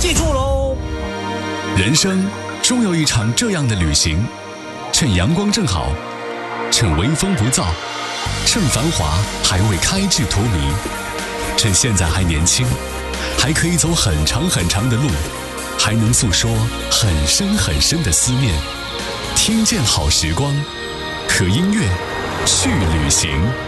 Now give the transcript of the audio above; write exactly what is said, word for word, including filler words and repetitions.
记住喽。 人生终有一场这样的旅行，趁阳光正好，趁微风不燥，趁繁华还未开至荼蘼，趁现在还年轻，还可以走很长很长的路，还能诉说很深很深的思念。听见好时光，和音乐去旅行。